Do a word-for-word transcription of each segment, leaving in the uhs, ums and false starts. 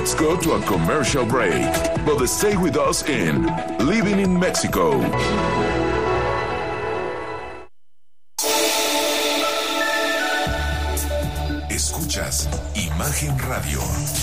Let's go to a commercial break, but stay with us in Living in Mexico. Escuchas Imagen Radio.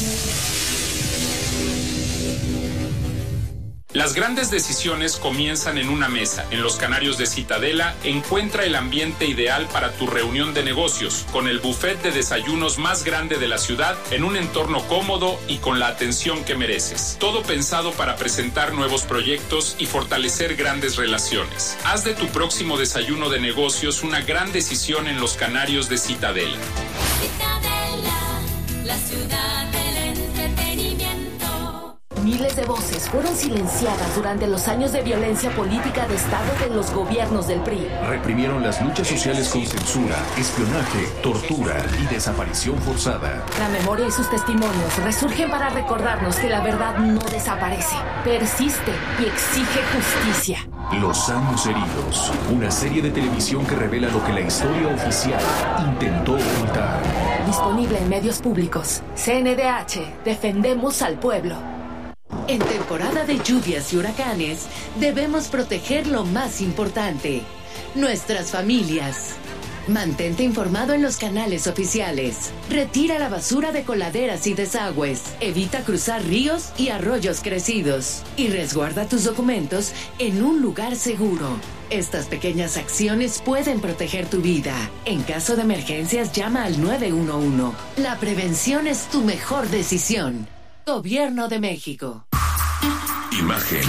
Las grandes decisiones comienzan en una mesa. En los Canarios de Citadela, encuentra el ambiente ideal para tu reunión de negocios, con el buffet de desayunos más grande de la ciudad, en un entorno cómodo y con la atención que mereces. Todo pensado para presentar nuevos proyectos y fortalecer grandes relaciones. Haz de tu próximo desayuno de negocios una gran decisión en los Canarios de Citadela. Citadela, la ciudad del entretenimiento. Miles de voces fueron silenciadas durante los años de violencia política de Estado de los gobiernos del P R I. Reprimieron las luchas sociales con censura, espionaje, tortura y desaparición forzada. La memoria y sus testimonios resurgen para recordarnos que la verdad no desaparece, persiste y exige justicia. Los años heridos, una serie de televisión que revela lo que la historia oficial intentó ocultar. Disponible en medios públicos. C N D H, defendemos al pueblo. En temporada de lluvias y huracanes, debemos proteger lo más importante, nuestras familias. Mantente informado en los canales oficiales. Retira la basura de coladeras y desagües. Evita cruzar ríos y arroyos crecidos. Y resguarda tus documentos en un lugar seguro. Estas pequeñas acciones pueden proteger tu vida. En caso de emergencias, llama al nueve uno uno. La prevención es tu mejor decisión. Gobierno de México. Imagen.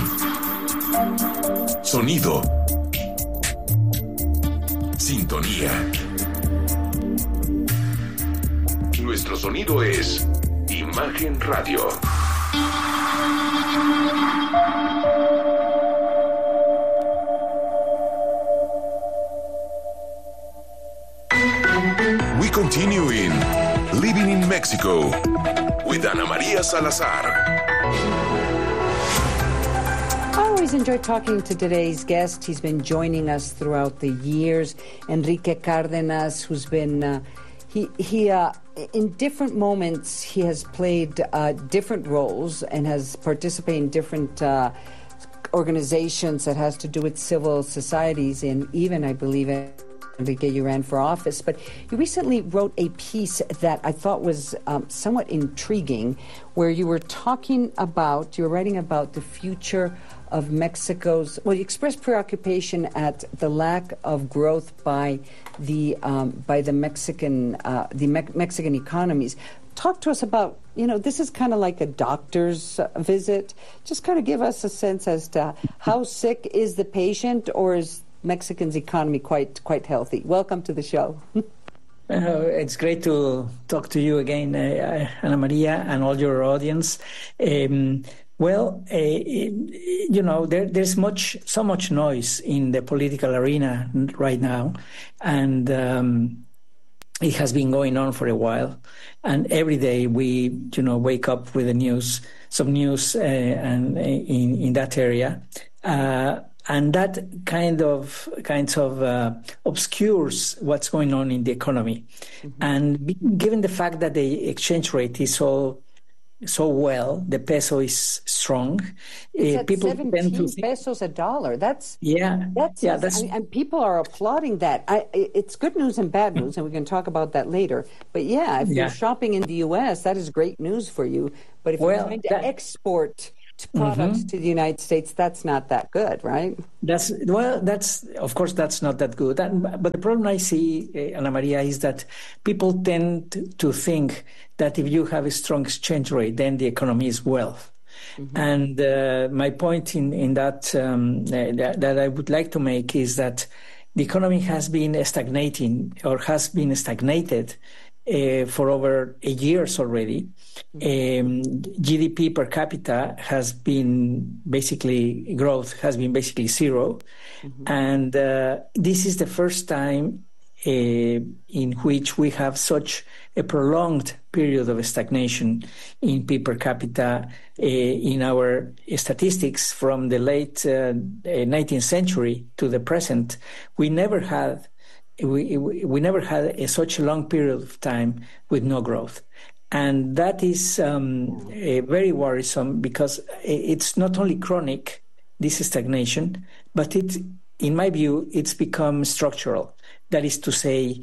Sonido. Sintonía. Nuestro sonido es Imagen Radio. We continue in Living in Mexico with Ana María Salazar. I always enjoy talking to today's guest. He's been joining us throughout the years. Enrique Cárdenas, who's been, uh, he, he uh, in different moments, he has played uh, different roles and has participated in different uh, organizations that has to do with civil societies, and even, I believe, Enrique, you ran for office, but you recently wrote a piece that I thought was um, somewhat intriguing, where you were talking about, you were writing about the future of Mexico's, well, you expressed preoccupation at the lack of growth by the um, by the Mexican uh, the Me- Mexican economies. Talk to us about, you know, this is kind of like a doctor's visit. Just kind of give us a sense as to how sick is the patient, or is Mexican's economy quite quite healthy? Welcome to the show. Uh, it's great to talk to you again, uh, Ana Maria, and all your audience. Um, well, uh, you know, there, there's much, so much noise in the political arena right now, and um, it has been going on for a while. And every day we, you know, wake up with the news, some news, uh, and in in that area. Uh, And that kind of kinds of uh, obscures what's going on in the economy. Mm-hmm. And be, given the fact that the exchange rate is so so well, the peso is strong. It's uh, at people seventeen tend to think, pesos a dollar. That's yeah, that's, yeah, that's and, and people are applauding that. I, it's good news and bad news, and we can talk about that later. But yeah, if yeah. you're shopping in the U S, that is great news for you. But if well, you're trying to that, export products mm-hmm. to the United States, that's not that good, right? That's well, that's of course that's not that good. And, but the problem I see, uh, Ana Maria, is that people tend to think that if you have a strong exchange rate, then the economy is wealth. Mm-hmm. And uh, my point in in that, um, that that I would like to make is that the economy has been stagnating or has been stagnated uh, for over a years already. Um, G D P per capita has been basically growth has been basically zero, mm-hmm. and uh, this is the first time uh, in which we have such a prolonged period of stagnation in P per capita uh, in our statistics from the late uh, nineteenth century to the present. We never had we we never had a, such a long period of time with no growth. And that is um, uh, very worrisome because it's not only chronic, this stagnation, but it, in my view, it's become structural. That is to say,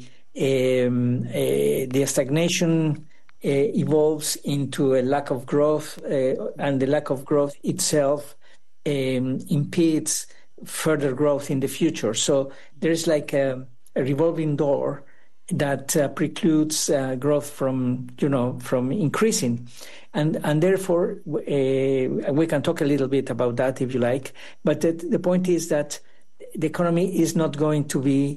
um, uh, the stagnation uh, evolves into a lack of growth, uh, and the lack of growth itself um, impedes further growth in the future. So there's like a, a revolving door that uh, precludes uh, growth from, you know, from increasing. And and therefore, uh, we can talk a little bit about that if you like. But the, the point is that the economy is not going to be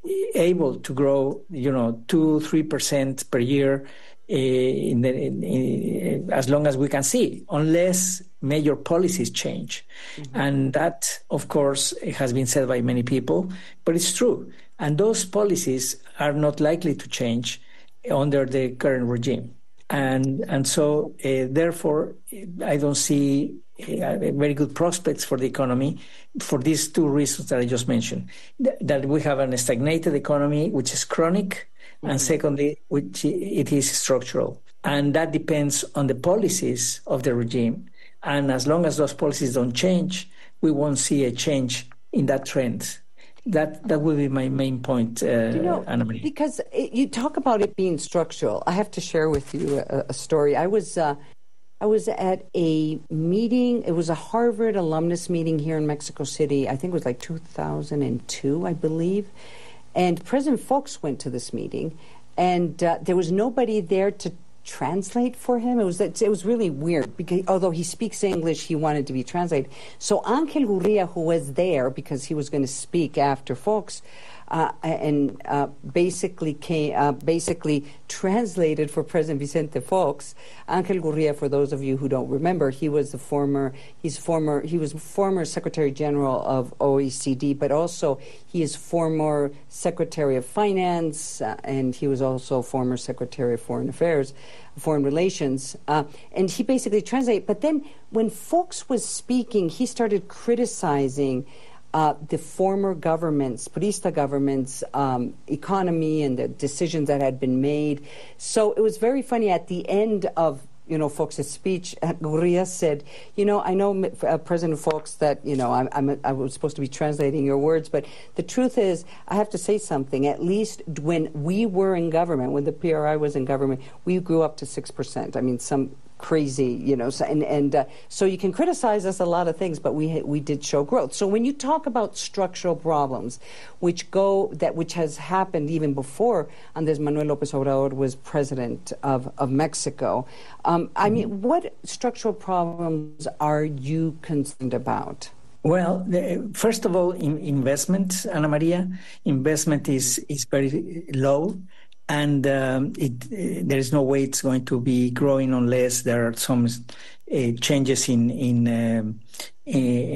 able to grow, you know, two, three percent per year uh, in the, in, in, as long as we can see, unless major policies change. Mm-hmm. And that, of course, has been said by many people, but it's true. And those policies are not likely to change under the current regime. And and so, uh, therefore, I don't see uh, very good prospects for the economy for these two reasons that I just mentioned. Th- that we have a stagnated economy, which is chronic, mm-hmm. and secondly, which it is structural. And that depends on the policies of the regime. And as long as those policies don't change, we won't see a change in that trend. That that will be my main point, uh, you know, Ana Maria. Because it, you talk about it being structural. I have to share with you a, a story. I was uh, I was at a meeting. It was a Harvard alumnus meeting here in Mexico City. I think it was like two thousand two, I believe. And President Fox went to this meeting, and uh, there was nobody there to translate for him. It was it was really weird because although he speaks English, he wanted to be translated. So Ángel Gurría, who was there because he was going to speak after Fox, uh, and uh, basically came, uh, basically translated for President Vicente Fox. Ángel Gurría, for those of you who don't remember, he was the former he's former he was former Secretary General of O E C D, but also he is former Secretary of Finance, uh, and he was also former Secretary of Foreign Affairs, Foreign Relations, uh, and he basically translated. But then when Fox was speaking, he started criticizing uh, the former government's, Priista government's um, economy and the decisions that had been made. So it was very funny at the end of you know, Fox's speech, Gurría said, you know, I know, uh, President Fox, that, you know, I'm, I'm, I was supposed to be translating your words, but the truth is, I have to say something. At least when we were in government, when the P R I was in government, we grew up to six percent. I mean, some crazy, you know, so, and, and uh, so you can criticize us a lot of things, but we we did show growth. So when you talk about structural problems, which go, that which has happened even before Andrés Manuel López Obrador was president of, of Mexico, um, I mean, what structural problems are you concerned about? Well, the, first of all, in investment, Ana Maria, investment is, is very low. And um, it, uh, there is no way it's going to be growing unless there are some uh, changes in, in um, uh,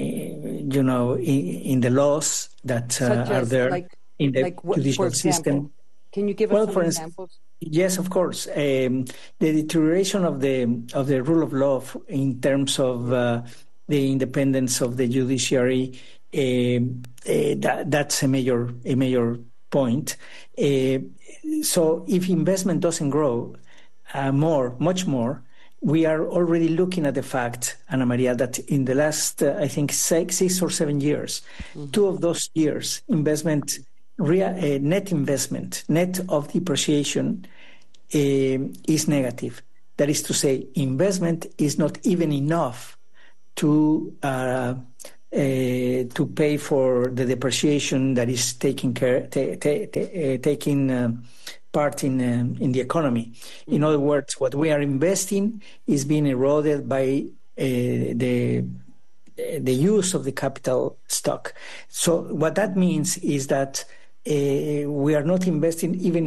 you know, in, in the laws that uh, are there like, in the like what, judicial for example, system. Can you give us well, some for examples? Instance, yes, of course. Um, the deterioration of the of the rule of law in terms of uh, the independence of the judiciary, uh, uh, that, that's a major a major point. Uh, so if investment doesn't grow uh, more, much more, we are already looking at the fact, Ana Maria, that in the last, uh, I think, six, six or seven years, mm-hmm. two of those years, investment, real, uh, net investment, net of depreciation uh, is negative. That is to say, investment is not even enough to uh, Uh, to pay for the depreciation that is taking care, ta- ta- ta- uh, taking uh, part in uh, in the economy. In other words, what we are investing is being eroded by uh, the the use of the capital stock. So what that means is that uh, we are not investing even